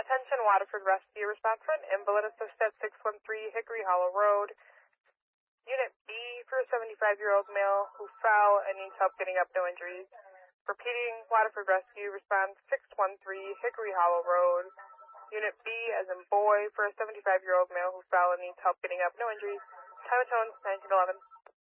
Attention Waterford Rescue Response for an invalid assist at 613 Hickory Hollow Road. Unit B for a 75-year-old male who fell and needs help getting up, no injuries. Repeating, Waterford Rescue Response 613 Hickory Hollow Road. Unit B as in boy for a 75-year-old male who fell and needs help getting up, no injuries. Time of tone 1911.